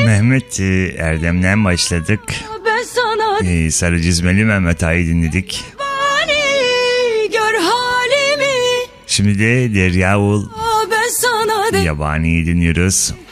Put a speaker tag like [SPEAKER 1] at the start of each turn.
[SPEAKER 1] Mehmet Erdem'den başladık.
[SPEAKER 2] Ben sana
[SPEAKER 1] Sarı Cizmeli Mehmet Ağa'yı dinledik.
[SPEAKER 2] gör halimi.
[SPEAKER 1] Şimdi de Derya Ul
[SPEAKER 2] Ben sana
[SPEAKER 1] Yabani'yi dinliyoruz.